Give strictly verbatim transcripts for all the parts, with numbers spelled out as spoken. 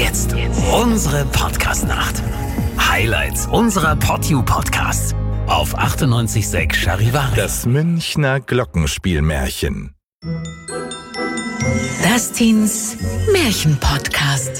Jetzt unsere Podcast-Nacht. Highlights unserer Podu-Podcasts auf achtundneunzig Komma sechs Charivari. Das Münchner Glockenspielmärchen. Dustins Märchen-Podcast.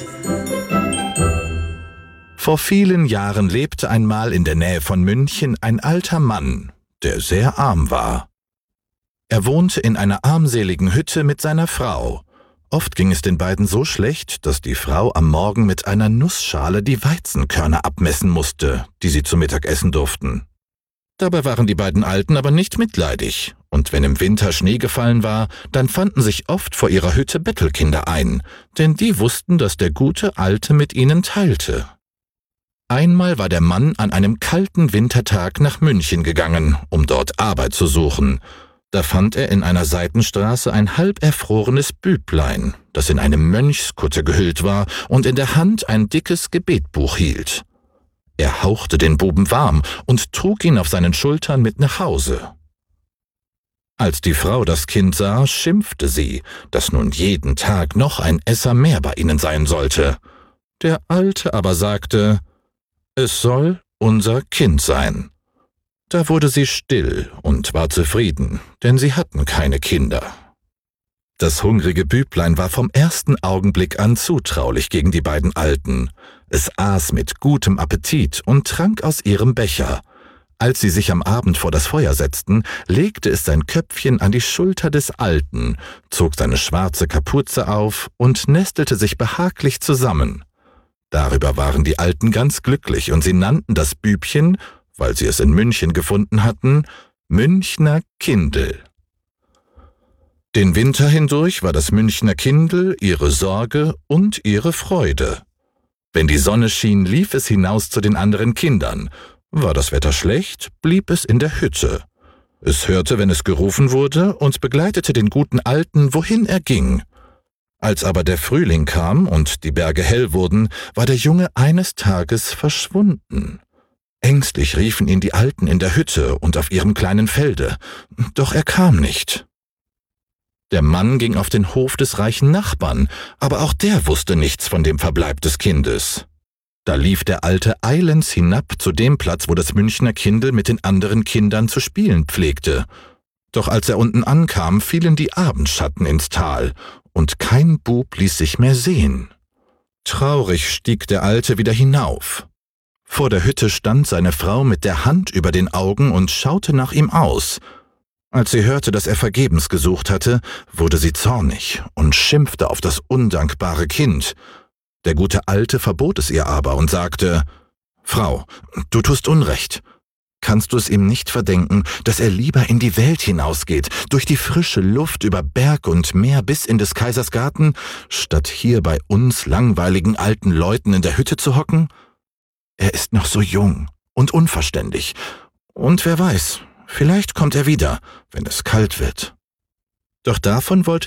Vor vielen Jahren lebte einmal in der Nähe von München ein alter Mann, der sehr arm war. Er wohnte in einer armseligen Hütte mit seiner Frau. Oft ging es den beiden so schlecht, dass die Frau am Morgen mit einer Nussschale die Weizenkörner abmessen musste, die sie zu Mittag essen durften. Dabei waren die beiden Alten aber nicht mitleidig, und wenn im Winter Schnee gefallen war, dann fanden sich oft vor ihrer Hütte Bettelkinder ein, denn die wussten, dass der gute Alte mit ihnen teilte. Einmal war der Mann an einem kalten Wintertag nach München gegangen, um dort Arbeit zu suchen. Da fand er in einer Seitenstraße ein halb erfrorenes Büblein, das in eine Mönchskutte gehüllt war und in der Hand ein dickes Gebetbuch hielt. Er hauchte den Buben warm und trug ihn auf seinen Schultern mit nach Hause. Als die Frau das Kind sah, schimpfte sie, dass nun jeden Tag noch ein Esser mehr bei ihnen sein sollte. Der Alte aber sagte, es soll unser Kind sein. Da wurde sie still und war zufrieden, denn sie hatten keine Kinder. Das hungrige Büblein war vom ersten Augenblick an zutraulich gegen die beiden Alten. Es aß mit gutem Appetit und trank aus ihrem Becher. Als sie sich am Abend vor das Feuer setzten, legte es sein Köpfchen an die Schulter des Alten, zog seine schwarze Kapuze auf und nestelte sich behaglich zusammen. Darüber waren die Alten ganz glücklich und sie nannten das Bübchen, weil sie es in München gefunden hatten, Münchner Kindl. Den Winter hindurch war das Münchner Kindl ihre Sorge und ihre Freude. Wenn die Sonne schien, lief es hinaus zu den anderen Kindern. War das Wetter schlecht, blieb es in der Hütte. Es hörte, wenn es gerufen wurde, und begleitete den guten Alten, wohin er ging. Als aber der Frühling kam und die Berge hell wurden, war der Junge eines Tages verschwunden. Ängstlich riefen ihn die Alten in der Hütte und auf ihrem kleinen Felde, doch er kam nicht. Der Mann ging auf den Hof des reichen Nachbarn, aber auch der wusste nichts von dem Verbleib des Kindes. Da lief der Alte eilends hinab zu dem Platz, wo das Münchner Kindl mit den anderen Kindern zu spielen pflegte. Doch als er unten ankam, fielen die Abendschatten ins Tal, und kein Bub ließ sich mehr sehen. Traurig stieg der Alte wieder hinauf. Vor der Hütte stand seine Frau mit der Hand über den Augen und schaute nach ihm aus. Als sie hörte, dass er vergebens gesucht hatte, wurde sie zornig und schimpfte auf das undankbare Kind. Der gute Alte verbot es ihr aber und sagte, »Frau, du tust Unrecht. Kannst du es ihm nicht verdenken, dass er lieber in die Welt hinausgeht, durch die frische Luft über Berg und Meer bis in des Kaisers Garten, statt hier bei uns langweiligen alten Leuten in der Hütte zu hocken? Er ist noch so jung und unverständig, und wer weiß, vielleicht kommt er wieder, wenn es kalt wird.« Doch davon wollte